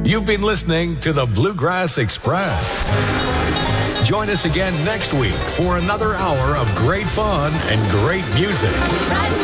You've been listening to the Bluegrass Express. Join us again next week for another hour of great fun and great music.